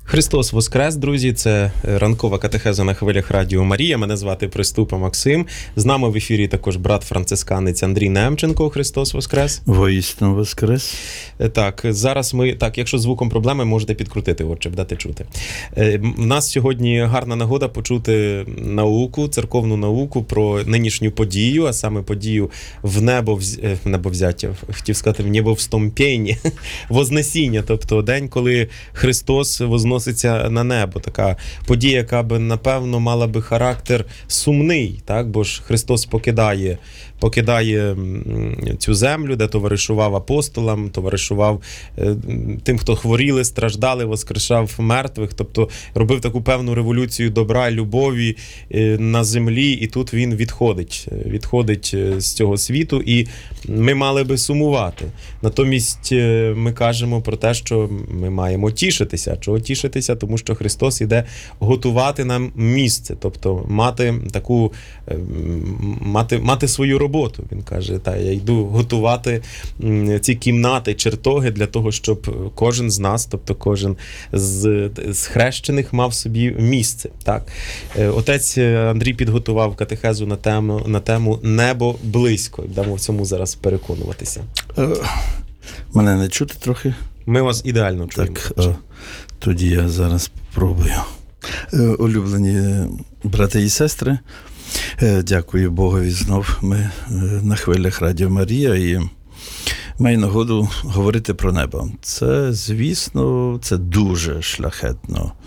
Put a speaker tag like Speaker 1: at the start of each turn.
Speaker 1: Христос Воскрес, друзі! Це ранкова катехеза на хвилях Радіо Марія. Мене звати Приступа Максим. З нами в ефірі також брат-францисканець Андрій Немченко. Христос Воскрес!
Speaker 2: Воістину Воскрес!
Speaker 1: Так, зараз ми... Так, якщо з звуком проблеми, можете підкрутити, от, щоб дати чути. В нас сьогодні гарна нагода почути науку, церковну науку про нинішню подію, а саме подію в небовзяття, хотів сказати, в небовстомпєнні, Вознесіння, тобто день, коли Христос возноситься на небо. Така подія, яка би, напевно, мала би характер сумний, так? Бо ж Христос покидає цю землю, де товаришував апостолам, товаришував тим, хто хворіли, страждали, воскрешав мертвих, тобто робив таку певну революцію добра, любові на землі, і тут він відходить з цього світу, і ми мали би сумувати. Натомість ми кажемо про те, що ми маємо тішитися. Чого тішитися? Тому що Христос іде готувати нам місце, тобто мати свою роботу. Він каже, я йду готувати ці кімнати, чертоги для того, щоб кожен з нас, тобто кожен з хрещених мав собі місце. Так? Отець Андрій підготував катехезу на тему «Небо близько». Будемо в цьому зараз переконуватися.
Speaker 2: Мене не чути трохи?
Speaker 1: Ми вас ідеально чуємо.
Speaker 2: Так, тоді я зараз спробую. Улюблені брати і сестри, дякую Богові знов. Ми на хвилях Радіо Марія і маю нагоду говорити про небо. Це, звісно, це дуже шляхетно.